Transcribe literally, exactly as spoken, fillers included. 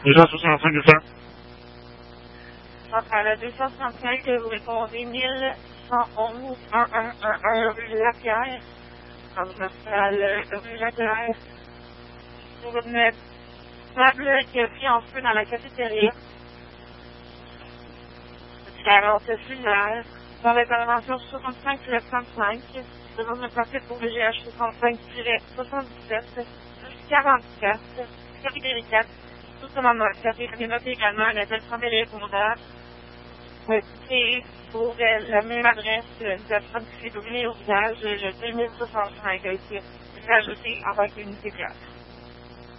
deux cent soixante-cinq, deux cents. À la deux cent soixante-cinq, vous répondez mille cent onze, un un un un rue Lapierre. Alors, je m'appelle rue Lapierre. Pour une table qui a pris en feu dans la cafétéria. quarante cellulaire. Dans l'intervention soixante-cinq trente-cinq, demande de passer pour le G H soixante-cinq soixante-dix-sept, quarante-quatre, catégorie quatre, tout commandement. Catégorie noté également un appel sans délai répondeur. C'est pour la même adresse de personne qui s'est doublée au visage, le deux mille soixante-cinq, a été rajouté avec une unité classe.